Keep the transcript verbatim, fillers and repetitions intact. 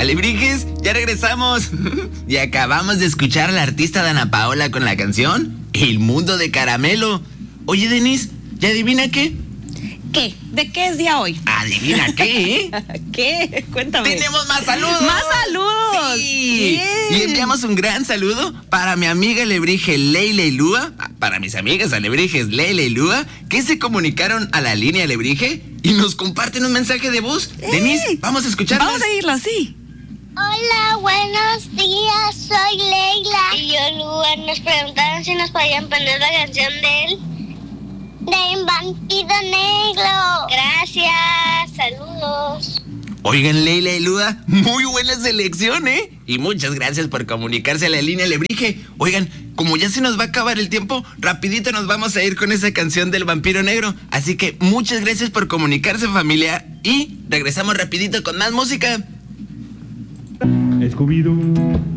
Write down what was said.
Alebrijes, ya regresamos. Y acabamos de escuchar a la artista Dana Paola con la canción El Mundo de Caramelo. Oye, Denise, ¿ya adivina qué? ¿Qué? ¿De qué es día hoy? ¿Adivina qué? ¿Qué? Cuéntame. ¡Tenemos más saludos! ¡Más saludos! Sí. Bien. Y enviamos un gran saludo para mi amiga alebrije Leila y Lua, para mis amigas alebrijes Leila y Lua, que se comunicaron a la línea alebrije y nos comparten un mensaje de voz. ¡Ey! Denise, vamos a escucharlas. Vamos a irlo, sí. Hola, buenos días, soy Leila. Y yo, Lua, nos preguntaron si nos podían poner la canción de él. Del vampiro negro. Gracias, saludos. Oigan, Leila y Lua, muy buena selección, ¿eh? Y muchas gracias por comunicarse a la línea alebrije. Oigan, como ya se nos va a acabar el tiempo, rapidito nos vamos a ir con esa canción del vampiro negro. Así que muchas gracias por comunicarse, familia. Y regresamos rapidito con más música. Scooby-Doo.